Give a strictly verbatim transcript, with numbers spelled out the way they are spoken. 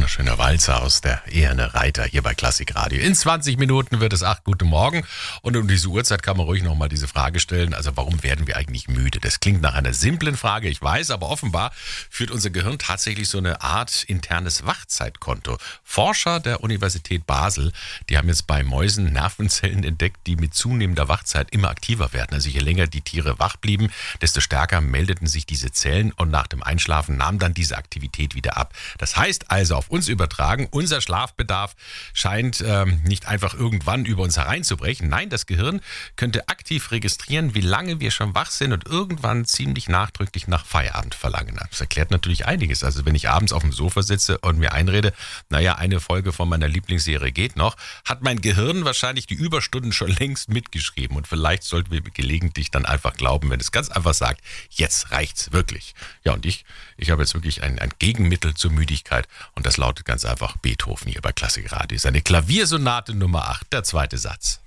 wunderschöner Walzer aus der Eherne Reiter hier bei Klassikradio. In zwanzig Minuten wird es acht. Guten Morgen. Und um diese Uhrzeit kann man ruhig nochmal diese Frage stellen. Also warum werden wir eigentlich müde? Das klingt nach einer simplen Frage, ich weiß, aber offenbar führt unser Gehirn tatsächlich so eine Art internes Wachzeitkonto. Forscher der Universität Basel, die haben jetzt bei Mäusen Nervenzellen entdeckt, die mit zunehmender Wachzeit immer aktiver werden. Also je länger die Tiere wach blieben, desto stärker meldeten sich diese Zellen und nach dem Einschlafen nahm dann diese Aktivität wieder ab. Das heißt also auf uns übertragen, unser Schlafbedarf scheint ähm, nicht einfach irgendwann über uns hereinzubrechen. Nein, das Gehirn könnte aktiv registrieren, wie lange wir schon wach sind und irgendwann ziemlich nachdrücklich nach Feierabend verlangen. Das erklärt natürlich einiges. Also wenn ich abends auf dem Sofa sitze und mir einrede, naja, eine Folge von meiner Lieblingsserie geht noch, hat mein Gehirn wahrscheinlich die Überstunden schon längst mitgeschrieben. Und vielleicht sollten wir gelegentlich dann einfach glauben, wenn es ganz einfach sagt, jetzt reicht's wirklich. Ja, und ich, ich habe jetzt wirklich ein, ein Gegenmittel zur Müdigkeit und das lautet ganz einfach Beethoven hier bei Klassikradio. Seine Klaviersonate Nummer acht, der zweite Satz.